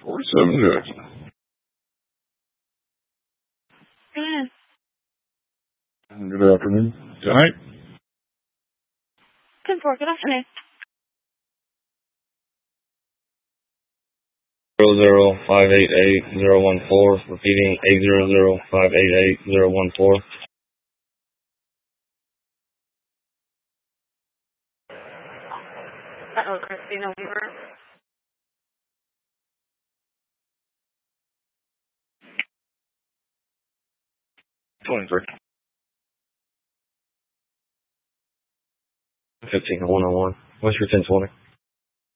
47 Jackson. Good afternoon. Tonight? 10-4, good afternoon. 800-588-014, repeating 800-588-014. Christina Weaver. $23. 15101. What's your 1020?